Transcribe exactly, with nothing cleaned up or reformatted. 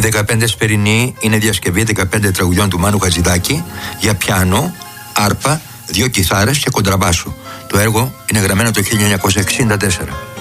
δεκαπέντε Σπερινή είναι διασκευή δεκαπέντε τραγουδιών του Μάνου Χατζηδάκη για πιάνο, άρπα, δύο κιθάρες και κοντραμπάσο. Το έργο είναι γραμμένο το χίλια εννιακόσια εξήντα τέσσερα.